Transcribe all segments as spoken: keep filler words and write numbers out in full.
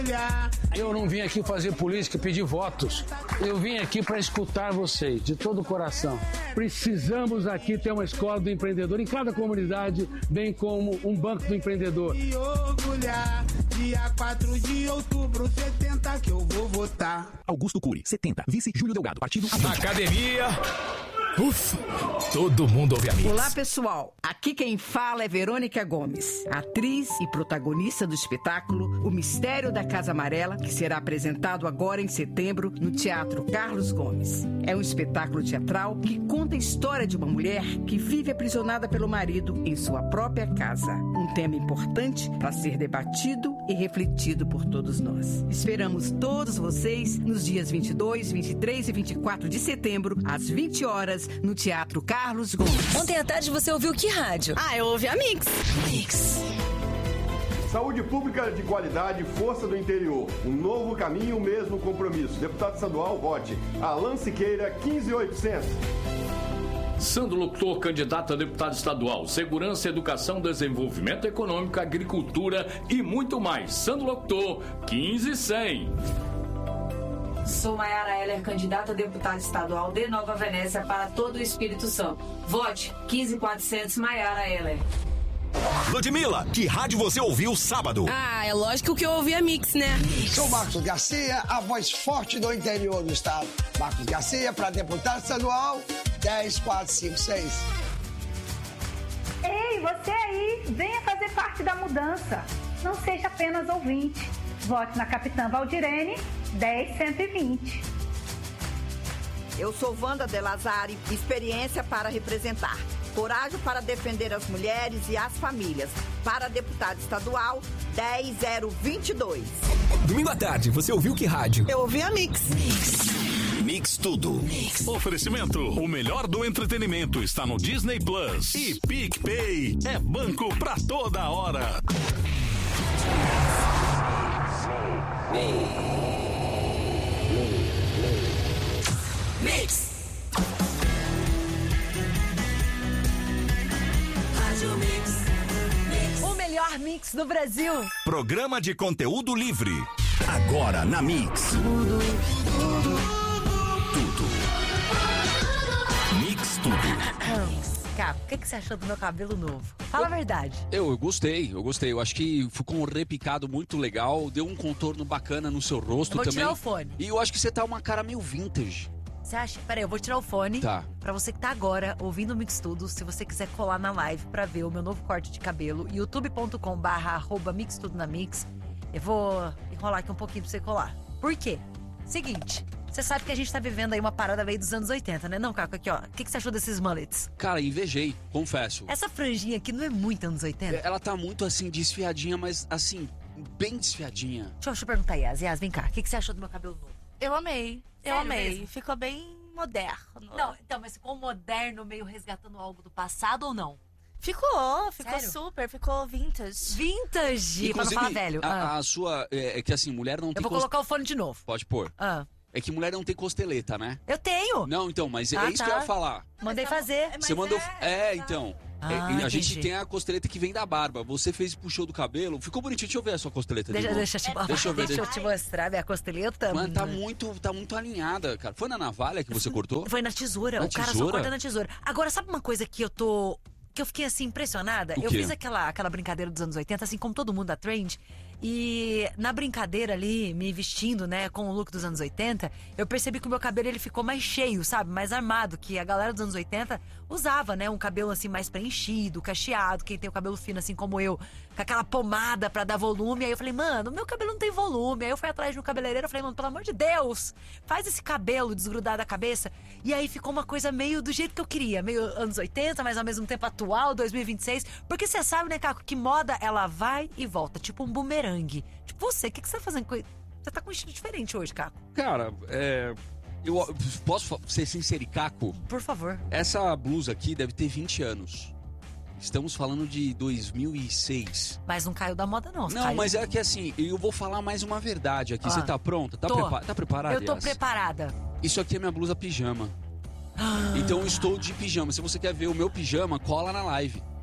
Eu não vim aqui fazer política, pedir votos. Eu vim aqui para escutar vocês, de todo o coração. Precisamos aqui ter uma escola do empreendedor em cada comunidade, bem como um banco do empreendedor. E orgulhar, dia quatro de outubro, setenta que eu vou votar. Augusto Cury, setenta. Vice Júlio Delgado, partido Avante. Academia. Ufa, todo mundo ouve a Mix. Olá, pessoal. Aqui quem fala é Verônica Gomes, atriz e protagonista do espetáculo O Mistério da Casa Amarela, que será apresentado agora em setembro no Teatro Carlos Gomes. É um espetáculo teatral que conta a história de uma mulher que vive aprisionada pelo marido em sua própria casa. Um tema importante para ser debatido e refletido por todos nós. Esperamos todos vocês nos dias vinte e dois, vinte e três e vinte e quatro de setembro, às vinte horas, no Teatro Carlos Gomes. Ontem à tarde você ouviu que rádio? Ah, eu ouvi a Mix. Mix. Saúde pública de qualidade, força do interior. Um novo caminho, o mesmo compromisso. Deputado estadual, vote. Alan Siqueira, quinze mil e oitocentos. Sandro Locutor, candidato a deputado estadual. Segurança, educação, desenvolvimento econômico, agricultura e muito mais. Sandro Locutor, quinze mil e cem. Sou Maiara Heller, candidata a deputada estadual de Nova Venécia para todo o Espírito Santo. Vote quinze mil e quatrocentos, Maiara Heller. Ludmilla, que rádio você ouviu sábado? Ah, é lógico que eu ouvi a Mix, né? Sou Marcos Garcia, a voz forte do interior do estado. Marcos Garcia para deputado estadual, dez mil quatrocentos e cinquenta e seis. Ei, você aí, venha fazer parte da mudança. Não seja apenas ouvinte. Vote na Capitã Valdirene, dez mil cento e vinte. Eu sou Wanda De Lazari, experiência para representar. Coragem para defender as mulheres e as famílias. Para deputado estadual, dez mil vinte e dois. Domingo à tarde, você ouviu que rádio? Eu ouvi a Mix. Mix. Mix tudo. Mix. Oferecimento. O melhor do entretenimento está no Disney Plus. E PicPay é banco pra toda hora. Mix. O melhor mix do Brasil. Programa de conteúdo livre. Agora na Mix. Tudo. Tudo. Tudo. Mix tudo. Caco, o que, que você achou do meu cabelo novo? Fala eu, a verdade. Eu, eu gostei, eu gostei. Eu acho que ficou um repicado muito legal, deu um contorno bacana no seu rosto eu vou também. Vou tirar o fone. E eu acho que você tá uma cara meio vintage. Você acha? Peraí, eu vou tirar o fone. Tá. Pra você que tá agora ouvindo o Mix Tudo, se você quiser colar na live pra ver o meu novo corte de cabelo, youtube ponto com barra arroba Mix Tudo na Mix. Eu vou enrolar aqui um pouquinho pra você colar. Por quê? Seguinte, você sabe que a gente tá vivendo aí uma parada veio dos anos oitenta, né? Não, Caco, aqui ó. O que, que você achou desses mullets? Cara, invejei, confesso. Essa franjinha aqui não é muito anos oitenta? Ela tá muito assim, desfiadinha, mas assim, bem desfiadinha. Deixa eu, deixa eu perguntar, Yas. Yas, vem cá. O que, que você achou do meu cabelo novo? Eu amei. Sério eu amei. Mesmo? Ficou bem moderno. Não, então, mas ficou moderno, meio resgatando algo do passado ou não? Ficou, ficou Sério? super, ficou vintage. Vintage, pra não falar velho. A, ah. a sua, é, é que assim, mulher não eu tem... Eu vou cost... colocar o fone de novo. Pode pôr. Ah. É que mulher não tem costeleta, né? Eu tenho. Não, então, mas ah, é isso tá. que eu ia falar. Mandei fazer. Você mandou... É, é então... Ah, é, a gente entendi. tem a costeleta que vem da barba. Você fez, puxou do cabelo. Ficou bonitinho. Deixa eu ver a sua costeleta deixa, de novo. Deixa, te... é, deixa eu ver. Deixa eu te mostrar minha costeleta. Mano, tá muito, tá muito alinhada, cara. Foi na navalha que você cortou? Foi na tesoura. Na o cara tesoura? só corta na tesoura. Agora, sabe uma coisa que eu tô... Que eu fiquei assim, impressionada? O eu quê? fiz aquela, aquela brincadeira dos anos oitenta, assim como todo mundo da Trend. E na brincadeira ali, me vestindo, né, com o look dos anos oitenta, eu percebi que o meu cabelo ele ficou mais cheio, sabe? Mais armado, que a galera dos anos oitenta usava, né? Um cabelo assim mais preenchido, cacheado, quem tem o cabelo fino assim como eu, com aquela pomada pra dar volume. Aí eu falei, mano, meu cabelo não tem volume. Aí eu fui atrás de um cabeleireiro, eu falei, mano, pelo amor de Deus, faz esse cabelo desgrudar da cabeça. E aí ficou uma coisa meio do jeito que eu queria, meio anos oitenta, mas ao mesmo tempo atual, dois mil e vinte e seis. Porque você sabe, né, Caco, que moda ela vai e volta, tipo um bumerangue. Tipo, você, o que, que você tá fazendo com... Você tá com um estilo diferente hoje, Caco. Cara, é... Eu posso ser sincero, Caco? Por favor. Essa blusa aqui deve ter vinte anos. Estamos falando de dois mil e seis. Mas não caiu da moda, não. Não, caiu... mas é que assim, eu vou falar mais uma verdade aqui. Ah, você tá pronta? Tá, prepa... tá preparada? Eu tô Yas? preparada. Isso aqui é minha blusa pijama. Ah. Então eu estou de pijama. Se você quer ver o meu pijama, cola na live.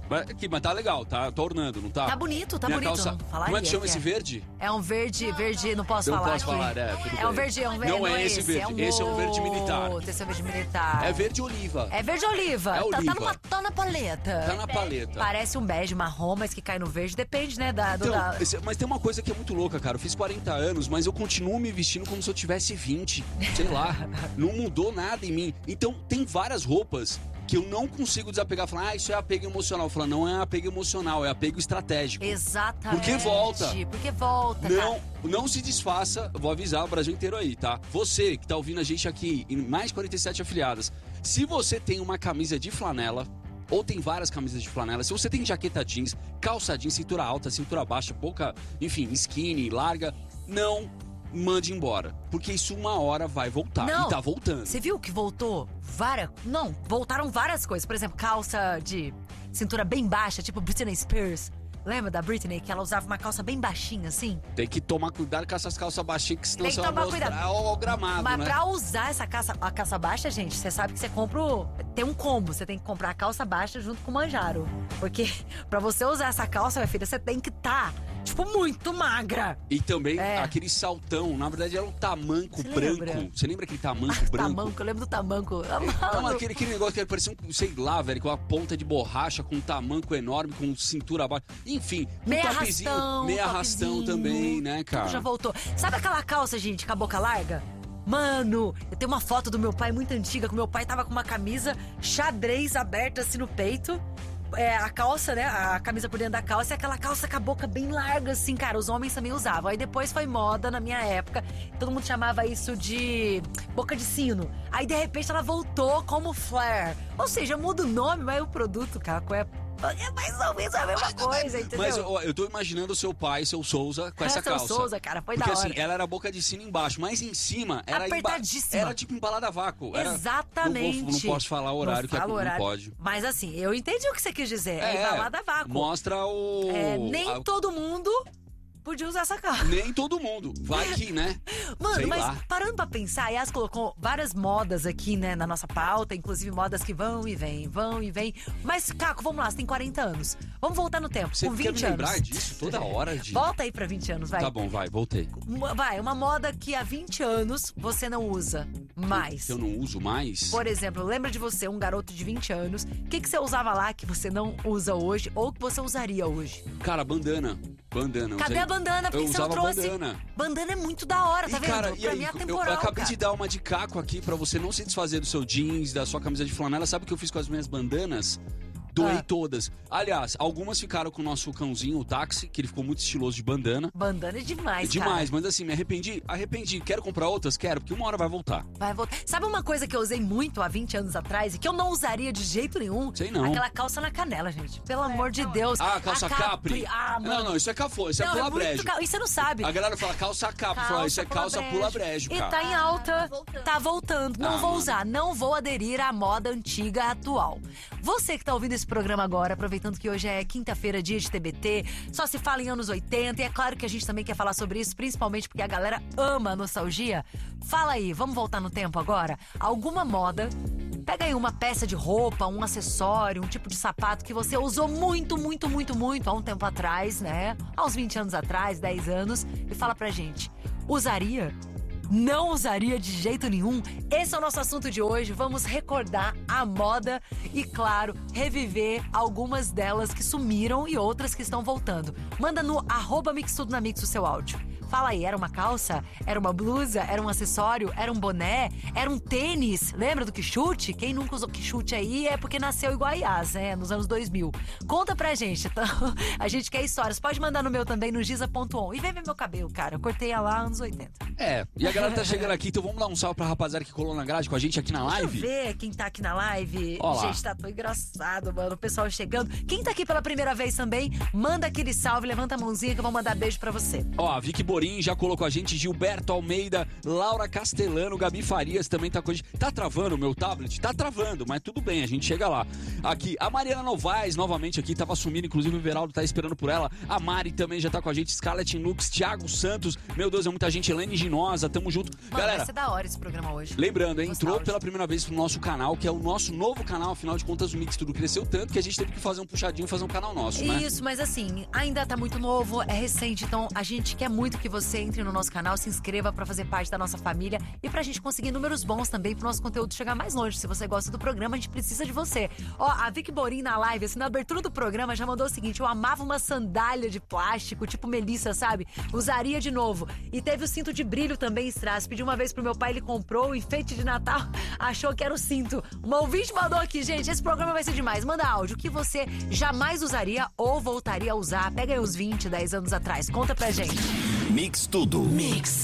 Mas, aqui, mas tá legal, tá? Tá ornando, não tá? Tá bonito, tá Minha bonito. Calça... Não falaria Como é que chama que esse é. verde? É um verde, verde, não posso Não falar posso aqui. falar, é, tudo É um bem. verde, é um verde. Não é esse esse, verde, é um esse é um verde militar. outro, esse é um verde militar. É verde oliva. É verde oliva. É Tá, tá, oliva. numa, tá na paleta. Tá na paleta. Parece um bege marrom, mas que cai no verde. Depende, né, da... do- Então, da... esse- mas tem uma coisa que é muito louca, cara. Eu fiz quarenta anos, mas eu continuo me vestindo como se eu tivesse vinte. Sei lá. Não mudou nada em mim. Então, tem várias roupas que eu não consigo desapegar. Falar, ah, isso é apego emocional. Falar, não é apego emocional, é apego estratégico. Exatamente. Porque volta. Porque volta, Não, cara. não se desfaça. Eu vou avisar o Brasil inteiro aí, tá? Você que tá ouvindo a gente aqui, em mais quarenta e sete afiliadas. Se você tem uma camisa de flanela, ou tem várias camisas de flanela, se você tem jaqueta jeans, calça jeans, cintura alta, cintura baixa, pouca, enfim, skinny, larga, não mande embora. Porque isso uma hora vai voltar. Não. E tá voltando. Você viu que voltou várias... Não, voltaram várias coisas. Por exemplo, calça de cintura bem baixa, tipo Britney Spears. Lembra da Britney? Que ela usava uma calça bem baixinha, assim? Tem que tomar cuidado com essas calças baixinhas, que senão Tem que você vai tomar mostrar cuidado. o, o gramado, Mas né? pra usar essa calça, a calça baixa, gente, você sabe que você compra o... Tem um combo, você tem que comprar a calça baixa junto com o manjaro. Porque pra você usar essa calça, minha filha, você tem que estar, tá, tipo, muito magra. E também É. aquele saltão, na verdade era um tamanco Você branco. lembra? Você lembra aquele tamanco branco? Tamanco, eu lembro do tamanco. Não, aquele, aquele negócio que parecia um, sei lá, velho, com uma ponta de borracha, com um tamanco enorme, com cintura baixa. Enfim, um Meia tapezinho, arrastão, meia topzinho, arrastão também, né, cara? Tudo já voltou. Sabe aquela calça, gente, com a boca larga? Mano, eu tenho uma foto do meu pai muito antiga, que o meu pai tava com uma camisa xadrez aberta assim no peito. É, a calça, né? A camisa por dentro da calça e aquela calça com a boca bem larga, assim, cara. Os homens também usavam. Aí depois foi moda na minha época. Todo mundo chamava isso de boca de sino. Aí de repente ela voltou como flare. Ou seja, muda o nome, mas o produto, cara, é. É mais ou menos a mesma coisa, entendeu? Mas eu, eu tô imaginando o seu pai, seu Souza, com É, essa seu calça. Souza, cara, foi Porque da hora. assim, ela era boca de sino embaixo, mas em cima era emba- Apertadíssima. Era tipo embalada a vácuo. Era- Exatamente. Não, vou- não posso falar o horário, Não que é, fala o não horário. pode. Mas assim, eu entendi o que você quis dizer. É, É, embalada a vácuo. Mostra o... É, nem a- todo mundo podia usar essa calça. Nem todo mundo. Vai que, né? Mano, Sei mas lá. parando pra pensar, a Yas colocou várias modas aqui, né, na nossa pauta, inclusive modas que vão e vêm, vão e vêm. Mas, Caco, vamos lá, você tem quarenta anos. Vamos voltar no tempo, Você com quer vinte me lembrar anos. disso toda hora, de... Volta aí pra vinte anos, vai. Tá bom, vai, voltei. Uma- Vai, uma moda que há vinte anos você não usa mais. Eu não uso mais? Por exemplo, lembra de você, um garoto de vinte anos, o que, que você usava lá que você não usa hoje ou que você usaria hoje? Cara, bandana. Bandana. Cadê usei- a bandana? Por que Eu que você não usava trouxe? bandana. Bandana é muito da hora, tá E, vendo? cara, e pra aí, mim é eu- temporal, eu acabei cara. de dar uma de caco aqui pra você não se desfazer do seu jeans, da sua camisa de flanela. Sabe o que eu fiz com as minhas bandanas? Doei Ah. todas. Aliás, algumas ficaram com o nosso cãozinho, o táxi, que ele ficou muito estiloso de bandana. Bandana é demais, É demais, cara. mas assim, me arrependi? Arrependi. Quero comprar outras? Quero, porque uma hora vai voltar. Vai voltar. Sabe uma coisa que eu usei muito há vinte anos atrás e que eu não usaria de jeito nenhum? Sei não. Aquela calça na canela, gente. Pelo amor de Deus. Ah, calça A capri. Ah, mano. Não, não, isso é cafô, isso Não, é pula muito brejo. ca- Isso você não sabe. A galera fala calça capri, fala, isso é calça pula brejo, E cara. tá em alta, tá voltando. Não Ah, vou mano. usar, não vou aderir à moda antiga atual. Você que tá ouvindo esse programa agora, aproveitando que hoje é quinta-feira, dia de T B T, só se fala em anos oitenta, e é claro que a gente também quer falar sobre isso, principalmente porque a galera ama a nostalgia. Fala aí, vamos voltar no tempo agora? Alguma moda, pega aí uma peça de roupa, um acessório, um tipo de sapato que você usou muito, muito, muito, muito há um tempo atrás, né? Há uns vinte anos atrás, dez anos, e fala pra gente, usaria? Não usaria de jeito nenhum? Esse é o nosso assunto de hoje. Vamos recordar a moda e, claro, reviver algumas delas que sumiram e outras que estão voltando. Manda no arroba Mix Tudo na Mix o seu áudio. Fala aí, era uma calça? Era uma blusa? Era um acessório? Era um boné? Era um tênis? Lembra do quichute? Quem nunca usou quichute aí é porque nasceu igual a Yas, né? Nos anos dois mil. Conta pra gente, então. A gente quer histórias. Pode mandar no meu também, no giza ponto on. E vem ver meu cabelo, cara. Eu cortei ela lá anos oitenta. É, e a galera tá chegando aqui, então vamos dar um salve pra rapaziada que colou na grade com a gente aqui na live? Deixa eu ver quem tá aqui na live. Ó lá. Gente, tá tão engraçado, mano. O pessoal chegando. Quem tá aqui pela primeira vez também, manda aquele salve, levanta a mãozinha que eu vou mandar beijo pra você. Ó, a Vicky Amorim já colocou a gente, Gilberto Almeida, Laura Castelano, Gabi Farias também tá com a gente. Tá travando o meu tablet? Tá travando, mas tudo bem, a gente chega lá. Aqui, a Mariana Novaes, novamente aqui, tava sumindo, inclusive o Veraldo tá esperando por ela. A Mari também já tá com a gente, Scarlett Lux, Thiago Santos, meu Deus, é muita gente, Helene Ginosa, tamo junto. Mano, Galera, vai ser da hora esse programa hoje. lembrando, hein, entrou pela primeira vez pro nosso canal, que é o nosso novo canal, afinal de contas o Mix Tudo cresceu tanto que a gente teve que fazer um puxadinho e fazer um canal nosso, né? Isso, mas assim, ainda tá muito novo, é recente, então a gente quer muito que você entre no nosso canal, se inscreva pra fazer parte da nossa família e pra gente conseguir números bons também pro nosso conteúdo chegar mais longe. Se você gosta do programa, a gente precisa de você. Ó, a Vicky Borim na live, assim, na abertura do programa, já mandou o seguinte: eu amava uma sandália de plástico, tipo Melissa, sabe? Usaria de novo. E teve o cinto de brilho também, Strass. Pedi uma vez pro meu pai, ele comprou o enfeite de Natal, achou que era o cinto. Uma ouvinte mandou aqui, gente, esse programa vai ser demais. Manda áudio, o que você jamais usaria ou voltaria a usar. Pega aí os vinte, dez anos atrás. Conta pra gente. Mix Tudo. Mix.